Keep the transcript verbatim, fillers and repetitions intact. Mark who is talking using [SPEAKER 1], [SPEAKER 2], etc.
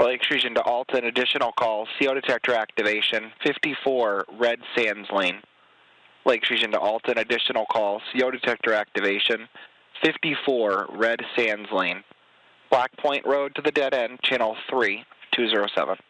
[SPEAKER 1] Lakes Region to Alton, additional call, C O detector activation, fifty-four, Red Sands Lane. Lakes Region to Alton, additional call, C O detector activation, fifty-four, Red Sands Lane. Black Point Road to the dead end, channel three two zero seven.